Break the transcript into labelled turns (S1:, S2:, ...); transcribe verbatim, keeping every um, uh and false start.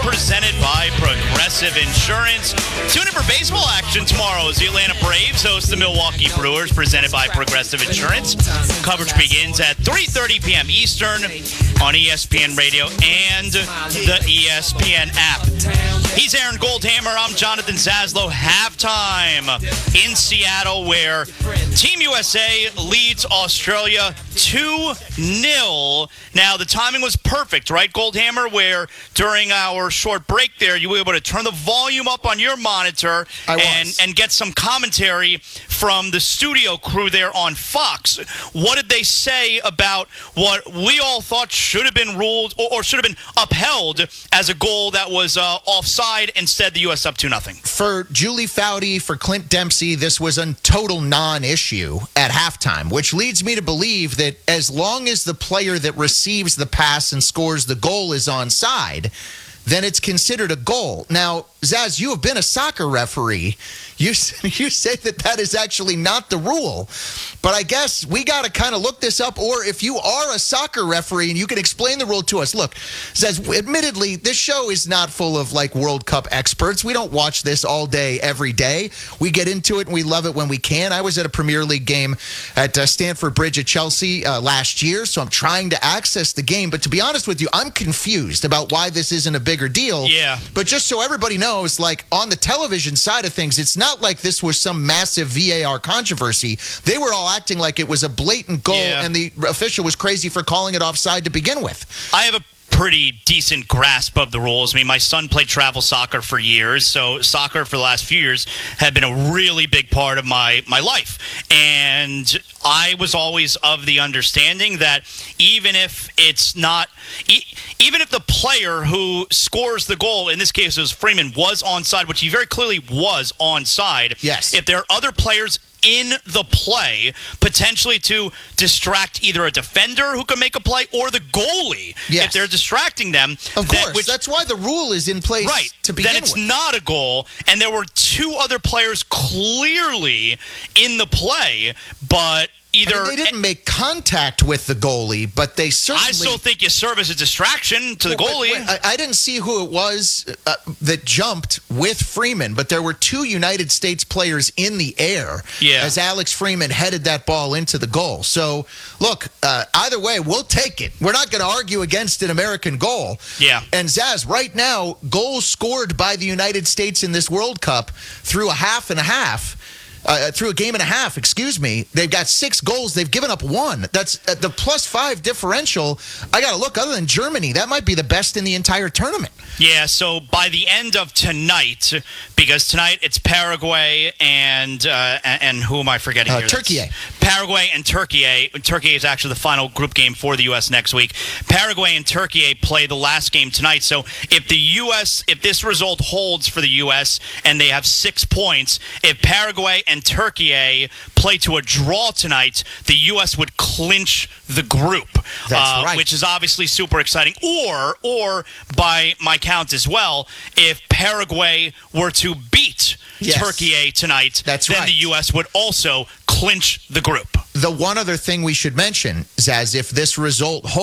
S1: presented by Progressive Insurance. Tune in for baseball action tomorrow as the Atlanta Braves host the Milwaukee Brewers, presented by Progressive Insurance. Coverage begins at three thirty p.m. Eastern on E S P N Radio and the E S P N app. He's Aaron Goldhammer. I'm Jonathan Zaslow. Halftime in Seattle, where Team U S A leads Australia two nil. Now, the timing was perfect, right, Goldhammer, where during our short break there, you were able to turn the volume up on your monitor and, and get some commentary from the studio crew there on Fox. What did they say about what we all thought should have been ruled or, or should have been upheld as a goal that was uh, offside? Instead, the U S up two nothing.
S2: For Julie Foudy, for Clint Dempsey, this was a total non-issue at halftime, which leads me to believe that as long as the player that receives the pass and scores the goal is onside, then it's considered a goal. Now, Zaz, you have been a soccer referee. You you say that that is actually not the rule. But I guess we got to kind of look this up. Or if you are a soccer referee and you can explain the rule to us. Look, Zaz, admittedly, this show is not full of, like, World Cup experts. We don't watch this all day, every day. We get into it and we love it when we can. I was at a Premier League game at uh, Stamford Bridge at Chelsea uh, last year, so I'm trying to access the game. But to be honest with you, I'm confused about why this isn't a bigger deal.
S1: Yeah.
S2: But just so everybody knows, like, on the television side of things, it's not like this was some massive V A R controversy. They were all acting like it was a blatant goal,
S1: yeah.
S2: and the official was crazy for calling it offside to begin with.
S1: I have a pretty decent grasp of the rules. I mean, my son played travel soccer for years, so soccer for the last few years had been a really big part of my, my life. And I was always of the understanding that even if it's not, e- even if the player who scores the goal, in this case it was Freeman, was onside, which he very clearly was onside.
S2: Yes.
S1: If there are other players in the play, potentially to distract either a defender who can make a play or the goalie,
S2: yes.
S1: if they're distracting them.
S2: Of
S1: that,
S2: course.
S1: which,
S2: that's why the rule is in place
S1: right,
S2: to begin
S1: then it's
S2: with.
S1: not a goal, and there were two other players clearly in the play, but either...
S2: I mean, they didn't make contact with the goalie, but they certainly...
S1: I still think you serve as a distraction to the
S2: Wait,
S1: goalie.
S2: wait, wait. I, I didn't see who it was uh, that jumped with Freeman, but there were two United States players in the air
S1: yeah.
S2: as Alex Freeman headed that ball into the goal. So, look, uh, either way, we'll take it. We're not going to argue against an American goal.
S1: Yeah.
S2: And Zaz, right now, goals scored by the United States in this World Cup through a half and a half, Uh, through a game and a half, excuse me. They've got six goals. They've given up one. That's uh, the plus five differential. I got to look, other than Germany, that might be the best in the entire tournament.
S1: Yeah, so by the end of tonight, because tonight it's Paraguay and uh, and who am I forgetting
S2: Uh,
S1: here?
S2: Turkey.
S1: Paraguay and Turkey. Turkey is actually the final group game for the U S next week. Paraguay and Turkey play the last game tonight. So if the U S, if this result holds for the U S and they have six points, if Paraguay and Turkey play to a draw tonight, the U S would clinch the group.
S2: That's
S1: uh,
S2: right.
S1: Which is obviously super exciting. Or, or by my count as well, if Paraguay were to beat
S2: Yes.
S1: Turkey tonight,
S2: That's
S1: then
S2: right.
S1: the U S would also clinch the group.
S2: The one other thing we should mention is, as if this result holds,